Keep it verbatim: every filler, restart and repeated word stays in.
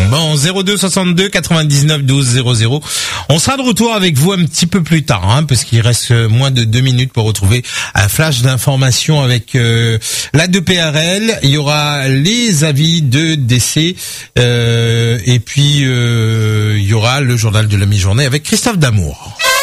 Bon, zéro deux soixante-deux quatre-vingt-dix-neuf douze zéro zéro. On sera de retour avec vous un petit peu plus tard, hein, parce qu'il reste moins de deux minutes pour retrouver un flash d'information avec euh, la deux P R L. Il y aura les avis de décès euh, et puis euh, il y aura le journal de la mi-journée avec Christophe Damour.